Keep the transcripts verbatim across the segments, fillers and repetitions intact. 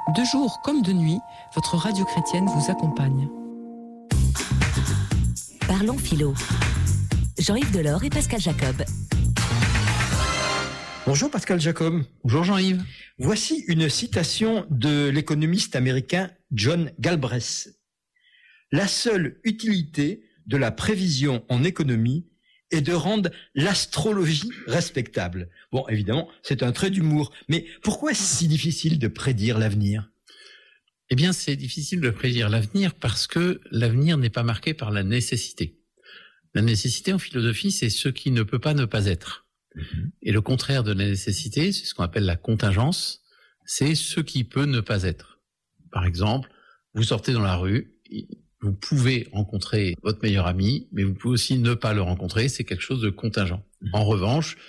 De jour comme de nuit, votre radio chrétienne vous accompagne. Parlons philo. Jean-Yves Delors et Pascal Jacob. Bonjour Pascal Jacob. Bonjour Jean-Yves. Voici une citation de l'économiste américain John Galbraith. La seule utilité de la prévision en économie est de rendre l'astrologie respectable. Bon, évidemment, c'est un trait d'humour, mais pourquoi est-ce si difficile de prédire l'avenir ? Eh bien, c'est difficile de prédire l'avenir parce que l'avenir n'est pas marqué par la nécessité. La nécessité en philosophie, c'est ce qui ne peut pas ne pas être. Mmh. Et le contraire de la nécessité, c'est ce qu'on appelle la contingence, c'est ce qui peut ne pas être. Par exemple, vous sortez dans la rue, vous pouvez rencontrer votre meilleur ami, mais vous pouvez aussi ne pas le rencontrer, c'est quelque chose de contingent. Mmh. En revanche,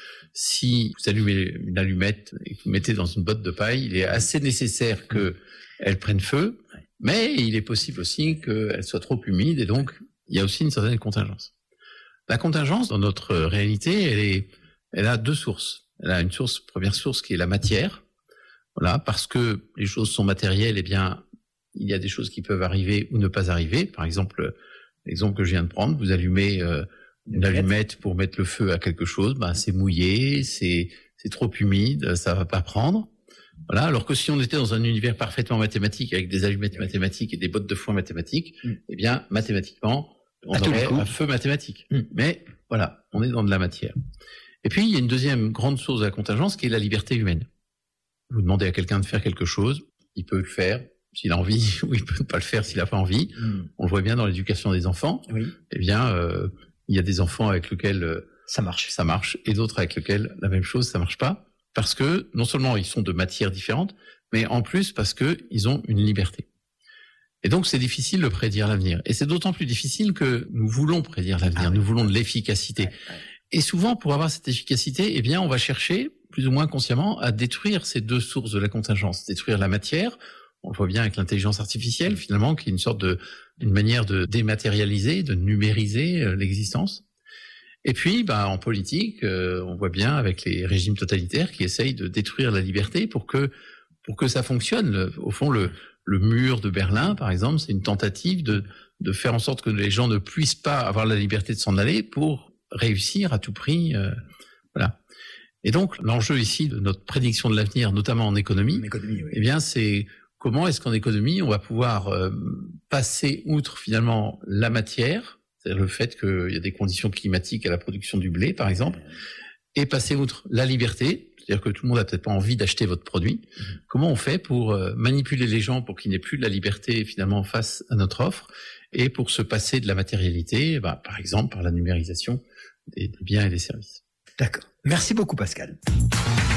si vous allumez une allumette et que vous mettez dans une botte de paille, il est assez nécessaire qu'elle prenne feu, mais il est possible aussi qu'elle soit trop humide, et donc il y a aussi une certaine contingence. La contingence, dans notre réalité, elle est, elle a deux sources. Elle a une source, première source qui est la matière. Voilà, parce que les choses sont matérielles, eh bien, il y a des choses qui peuvent arriver ou ne pas arriver. Par exemple, l'exemple que je viens de prendre, vous allumez euh, une allumette pour mettre le feu à quelque chose, ben c'est mouillé, c'est c'est trop humide, ça va pas prendre. Voilà, alors que si on était dans un univers parfaitement mathématique avec des allumettes mathématiques et des bottes de foin mathématiques, mm. eh bien mathématiquement, on à aurait un feu mathématique. Mm. Mais voilà, on est dans de la matière. Et puis il y a une deuxième grande source de la contingence qui est la liberté humaine. Vous demandez à quelqu'un de faire quelque chose, il peut le faire s'il a envie, ou il peut ne pas le faire s'il n'a pas envie. Mm. On le voit bien dans l'éducation des enfants. Oui. Eh bien, euh, il y a des enfants avec lesquels euh, ça marche, ça marche, et d'autres avec lesquels la même chose, ça marche pas, parce que non seulement ils sont de matières différentes, mais en plus parce que ils ont une liberté. Et donc c'est difficile de prédire l'avenir. Et c'est d'autant plus difficile que nous voulons prédire l'avenir, ah oui. nous voulons de l'efficacité. Ouais, ouais. Et souvent, pour avoir cette efficacité, eh bien, on va chercher, plus ou moins consciemment, à détruire ces deux sources de la contingence, détruire la matière. On le voit bien avec l'intelligence artificielle, finalement, qui est une sorte de, une manière de dématérialiser, de numériser euh, l'existence. Et puis, bah, en politique, euh, on voit bien avec les régimes totalitaires qui essayent de détruire la liberté pour que, pour que ça fonctionne. Le, au fond, le, le mur de Berlin, par exemple, c'est une tentative de, de faire en sorte que les gens ne puissent pas avoir la liberté de s'en aller pour réussir à tout prix. Euh, voilà. Et donc, l'enjeu ici de notre prédiction de l'avenir, notamment en économie, en économie oui. eh bien, c'est comment est-ce qu'en économie, on va pouvoir euh, passer outre finalement la matière, c'est-à-dire le fait qu'il y a des conditions climatiques à la production du blé, par exemple, et passer outre la liberté, c'est-à-dire que tout le monde n'a peut-être pas envie d'acheter votre produit. Mmh. Comment on fait pour euh, manipuler les gens pour qu'il n'y ait plus de la liberté finalement face à notre offre, et pour se passer de la matérialité, bah, par exemple par la numérisation des, des biens et des services. D'accord. Merci beaucoup Pascal.